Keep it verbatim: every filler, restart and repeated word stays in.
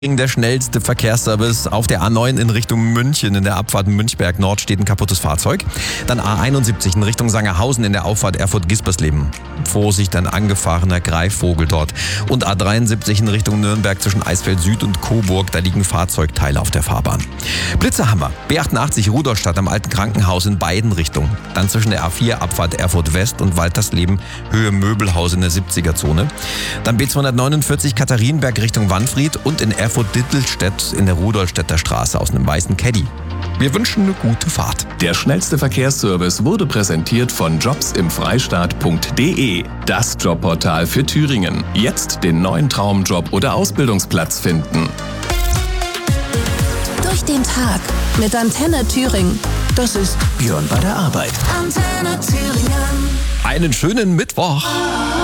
Der schnellste Verkehrsservice auf der A neun in Richtung München. In der Abfahrt Münchberg Nord steht ein kaputtes Fahrzeug. Dann A einundsiebzig in Richtung Sangerhausen in der Auffahrt Erfurt-Gispersleben. Vorsicht, ein angefahrener Greifvogel dort. Und A dreiundsiebzig in Richtung Nürnberg zwischen Eisfeld Süd und Coburg. Da liegen Fahrzeugteile auf der Fahrbahn. Blitzerhammer. B achtundachtzig Rudolstadt am alten Krankenhaus in beiden Richtungen. Dann zwischen der A vier Abfahrt Erfurt West und Waltersleben Höhe Möbelhaus in der siebziger-Zone. Dann B zweihundertneunundvierzig Katharinenberg Richtung Wanfried und in Erfurt Erfurt-Dittelstedt in der Rudolstädter Straße aus einem weißen Caddy. Wir wünschen eine gute Fahrt. Der schnellste Verkehrsservice wurde präsentiert von jobs im freistaat punkt de. Das Jobportal für Thüringen. Jetzt den neuen Traumjob oder Ausbildungsplatz finden. Durch den Tag mit Antenne Thüringen. Das ist Björn bei der Arbeit. Antenne Thüringen. Einen schönen Mittwoch.